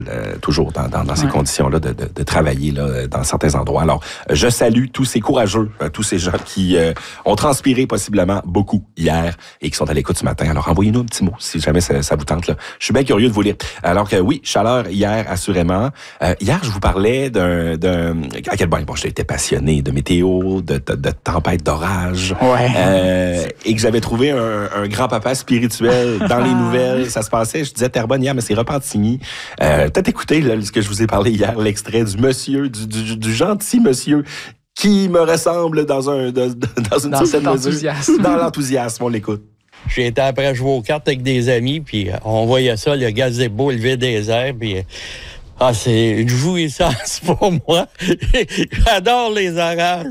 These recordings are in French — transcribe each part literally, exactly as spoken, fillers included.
Euh, toujours dans, dans, dans ces ouais. conditions-là de, de, de travailler là, dans certains endroits. Alors, je salue tous ces courageux, euh, tous ces gens qui euh, ont transpiré possiblement beaucoup hier et qui sont à l'écoute ce matin. Alors, envoyez-nous un petit mot si jamais ça, ça vous tente. Là. Je suis bien curieux de vous lire. Alors que oui, chaleur hier, assurément. Euh, hier, je vous parlais d'un... d'un à quel point bon, j'étais passionné de météo, de, de, de tempête, d'orage. Ouais. Euh, et que j'avais trouvé un, un grand-papa spirituel dans les nouvelles. Ça se passait, je disais Terrebonne hier, mais c'est Repentigny. Euh, peut-être écouter là, ce que je vous ai parlé hier, l'extrait du monsieur, du, du, du gentil monsieur qui me ressemble dans un de, dans une dans certaine mesure. Enthousiasme. Dans l'enthousiasme, on l'écoute. J'ai été après jouer aux cartes avec des amis, puis on voyait ça, le gazebo lever des airs, puis ah, c'est une jouissance pour moi. J'adore les orages.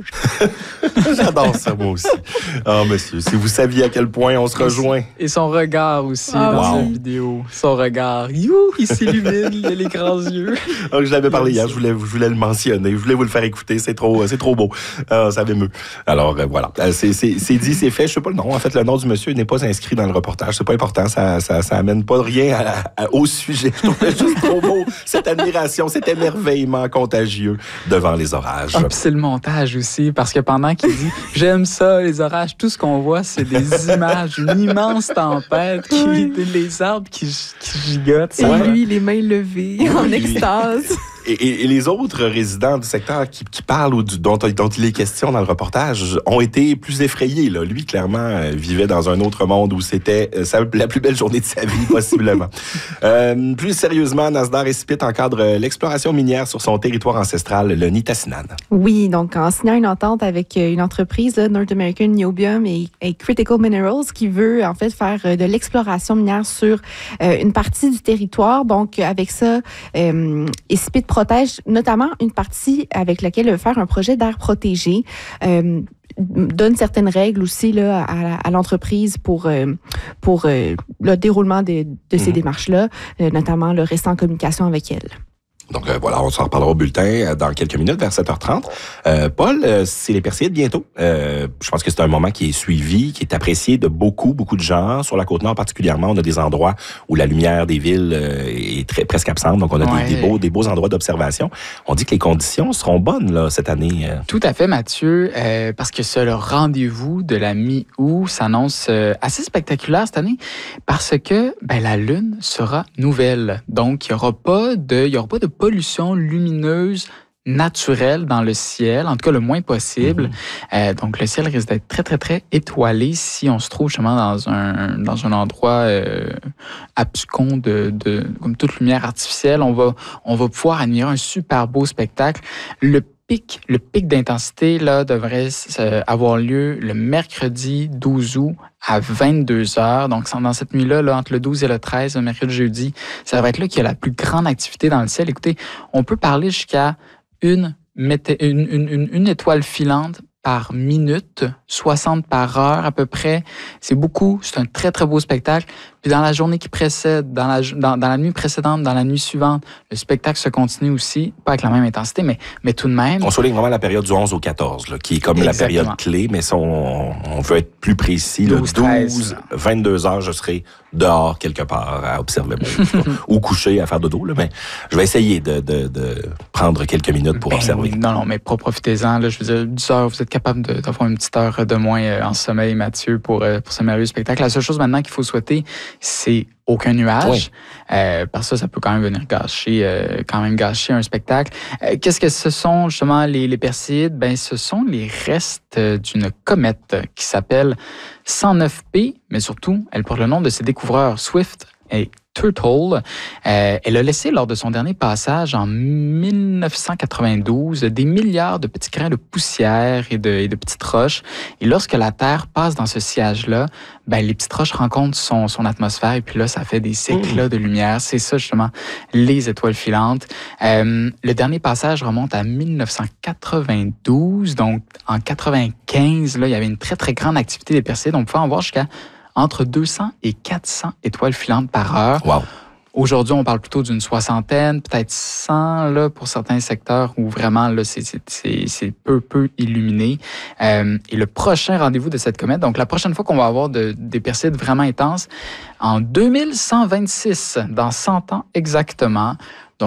J'adore ça, moi aussi. Ah, oh, monsieur, si vous saviez à quel point on se rejoint. Et son regard aussi Ah, dans wow. cette vidéo. Son regard. You, il s'illumine, il a les grands yeux. Donc, je l'avais parlé hier, je voulais, je voulais le mentionner, je voulais vous le faire écouter, c'est trop, c'est trop beau. Ah, ça m'émeut. Alors, euh, voilà. C'est, c'est, c'est dit, c'est fait. Je sais pas le nom. En fait, le nom du monsieur n'est pas inscrit dans le reportage. C'est pas important. Ça, ça, ça amène pas rien à, à, au sujet. Je trouvais juste trop beau. Cette admiration, cet émerveillement contagieux devant les orages. Ah, puis c'est le montage aussi, parce que pendant qu'il dit « J'aime ça, les orages », tout ce qu'on voit, c'est des images, une immense tempête, qui, Oui. les arbres qui, qui gigotent. Et Ça va. lui, les mains levées, en Oui. extase. Et, et, et les autres résidents du secteur qui, qui parlent ou du, dont, dont il est question dans le reportage ont été plus effrayés. Là. Lui, clairement, euh, vivait dans un autre monde où c'était euh, sa, la plus belle journée de sa vie, possiblement. euh, plus sérieusement, Nasdaq et Spit encadrent euh, l'exploration minière sur son territoire ancestral, le Nitassinan. Oui, donc en signant une entente avec euh, une entreprise, là, North American Niobium et, et Critical Minerals, qui veut en fait faire euh, de l'exploration minière sur euh, une partie du territoire. Donc avec ça, euh, Spit protège notamment une partie avec laquelle il veut faire un projet d'air protégé. Euh, donne certaines règles aussi là, à, à l'entreprise pour, euh, pour euh, le déroulement de, de ces Mhm. démarches-là, euh, notamment le rester en communication avec elle. Donc euh, voilà, on s'en reparlera au bulletin euh, dans quelques minutes, vers sept heures trente. Euh, Paul, euh, c'est les Perséides bientôt. Euh, je pense que c'est un moment qui est suivi, qui est apprécié de beaucoup, beaucoup de gens. Sur la Côte-Nord particulièrement, on a des endroits où la lumière des villes euh, est très, presque absente. Donc on a Ouais. des, des, beaux, des beaux endroits d'observation. On dit que les conditions seront bonnes là cette année. Euh. Tout à fait, Mathieu, euh, parce que c'est le rendez-vous de la mi-août s'annonce euh, assez spectaculaire cette année, parce que ben, la Lune sera nouvelle. Donc, il n'y aura pas de, il y aura pas de pollution lumineuse naturelle dans le ciel, en tout cas le moins possible. Mm-hmm. Euh, donc, le ciel risque d'être très, très, très étoilé si on se trouve justement dans un, dans un endroit euh, abscon de, de comme toute lumière artificielle. On va, on va pouvoir admirer un super beau spectacle. Le pic, le pic d'intensité là, devrait euh, avoir lieu le mercredi douze août à vingt-deux heures. Donc, dans cette nuit-là, là, entre le douze et le treize, le mercredi, jeudi, ça va être là qu'il y a la plus grande activité dans le ciel. Écoutez, on peut parler jusqu'à une, une, une, une, une étoile filante par minute, soixante par heure à peu près. C'est beaucoup, c'est un très, très beau spectacle. Puis dans la journée qui précède, dans la, dans, dans la nuit précédente, dans la nuit suivante, le spectacle se continue aussi, pas avec la même intensité, mais, mais tout de même. On souligne vraiment la période du onze au quatorze, là, qui est comme Exactement. la période clé, mais ça, on, on veut être plus précis. Le douze, treize. douze, vingt-deux heures, je serai dehors quelque part à observer mon ou couché à faire dodo, là, mais je vais essayer de, de, de prendre quelques minutes pour ben, observer. Non, non, mais pas profitez-en. Là, je veux dire, dix heures, vous êtes capable de, d'avoir une petite heure de moins euh, en sommeil, Mathieu, pour, euh, pour ce merveilleux spectacle. La seule chose maintenant qu'il faut souhaiter, c'est aucun nuage. Oui. Euh, parce que ça, ça peut quand même venir gâcher, euh, quand même gâcher un spectacle. Euh, qu'est-ce que ce sont justement les, les Perséides? Ben, ce sont les restes d'une comète qui s'appelle cent neuf P, mais surtout, elle porte le nom de ses découvreurs Swift et Turtle. Euh, elle a laissé lors de son dernier passage en dix-neuf cent quatre-vingt-douze des milliards de petits grains de poussière et de, et de petites roches. Et lorsque la Terre passe dans ce sillage-là, ben, les petites roches rencontrent son, son atmosphère et puis là, ça fait des éclats de lumière. C'est ça, justement, les étoiles filantes. Euh, le dernier passage remonte à dix-neuf cent quatre-vingt-douze. Donc, en quatre-vingt-quinze, là, il y avait une très, très grande activité des Perséides. On pouvait en voir jusqu'à entre deux cents et quatre cents étoiles filantes par heure. Wow. Aujourd'hui, on parle plutôt d'une soixantaine, peut-être cent là, pour certains secteurs où vraiment là, c'est, c'est, c'est, c'est peu, peu illuminé. Euh, et le prochain rendez-vous de cette comète, donc la prochaine fois qu'on va avoir de, des Perséides vraiment intenses, en deux mille cent vingt-six, dans cent ans exactement,